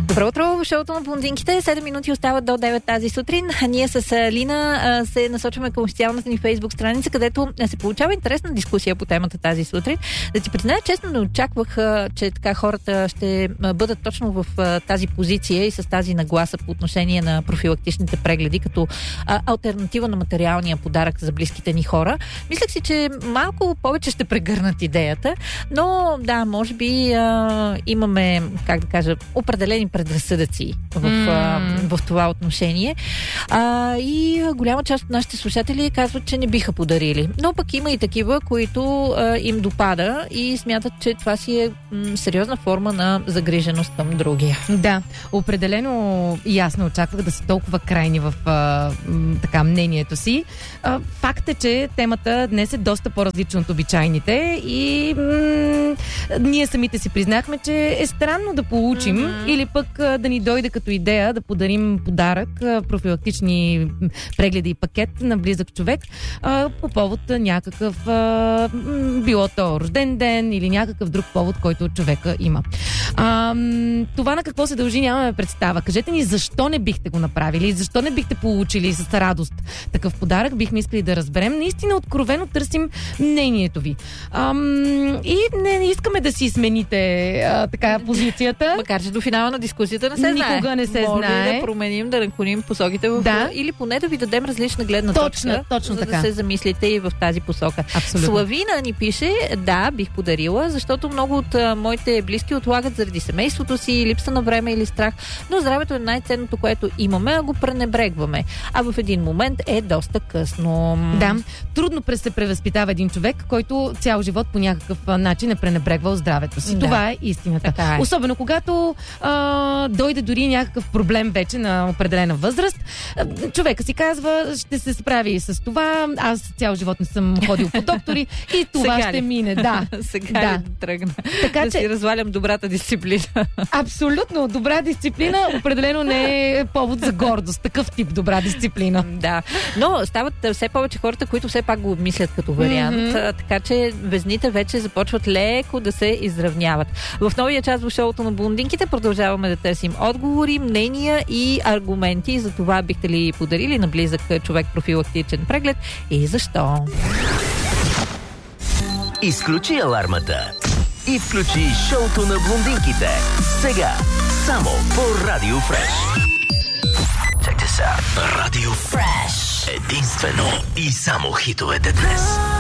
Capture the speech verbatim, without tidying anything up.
Добро утро в шоуто на блондинките. седем минути остават до девет тази сутрин. Ние с Лина се насочваме към официалната ни Фейсбук страница, където се получава интересна дискусия по темата тази сутрин. Да ти призная, честно не очаквах, че така хората ще бъдат точно в тази позиция и с тази нагласа по отношение на профилактичните прегледи, като алтернатива на материалния подарък за близките ни хора. Мислех си, че малко повече ще прегърнат идеята, но да, може би а, имаме, как да кажа, определени предразсъдъци в, mm. а, в това отношение. А, и голяма част от нашите слушатели казват, че не биха подарили. Но пък има и такива, които а, им допада и смятат, че това си е м, сериозна форма на загриженост към другия. Да, определено и аз не очаквах да са толкова крайни в а, м, така мнението си. А, факт е, че темата днес е доста по-различна от обичайните и м, ние самите си признахме, че е странно да получим mm-hmm. или пък а, да ни дойде като идея да подарим подарък, а, профилактични прегледи и пакет на близък човек а, по повод някакъв а, било то рожден ден или някакъв друг повод, който човека има. А, това на какво се дължи нямаме представа. Кажете ни защо не бихте го направили, защо не бихте получили с радост такъв подарък, бихме искали да разберем. Наистина откровено търсим мнението ви. А, и не, не искаме да си смените а, така позицията. Макар че до финала на дискусията не се Никога знае. Никога не се Може знае. да променим, да наклоним посоките в... Да. Или поне да ви дадем различна гледна точно, точка, точно за така. да се замислите и в тази посока. Абсолютно. Славина ни пише, да, бих подарила, защото много от а, моите близки отлагат заради семейството си, липса на време или страх, но здравето е най-ценното, което имаме, а го пренебрегваме. А в един момент е доста късно. Да, трудно през се превъзпитава един човек, който цял живот по някакъв а, начин е пренебрегвал здравето си. Да. Това е истината. Така е. Особено когато а, дойде дори някакъв проблем вече на определена възраст, а, човека си казва, ще се справи и с това, аз цял живот не съм ходил по доктори и това Сега ще ли? мине. Да. Сега да. ли да тръгна? Така, да че... си развалям добрата дисциплина. Абсолютно. Добра дисциплина определено не е повод за гордост. Такъв тип добра дисциплина. Да. Но стават все повече хората, които все пак го обмислят като вариант. Mm-hmm. Така че везните вече започват леко да се изравняват. В новия част в шоуто на блондинките продължаваме да търсим отговори, мнения и аргументи за това бихте ли подарили на близък човек профилактичен преглед и защо. Изключи алармата и включи шоуто на блондинките. Сега, само по Радио Фреш. Check this out. Радио Фреш. Единствено и само хитовете днес.